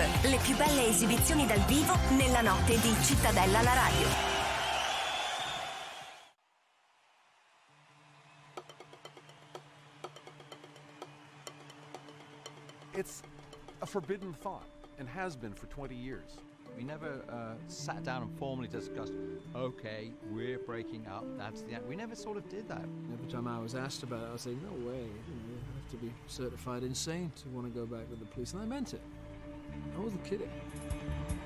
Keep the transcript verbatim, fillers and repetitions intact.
Live, le più belle esibizioni dal vivo nella notte di Cittadella alla radio. It's a forbidden thought and has been for twenty years. We never uh, sat down and formally discussed, okay, we're breaking up, that's the end. We never sort of did that. Every time I was asked about it, I was saying, no way, you know, you have to be certified insane to want to go back with the police. And I meant it. I wasn't kidding.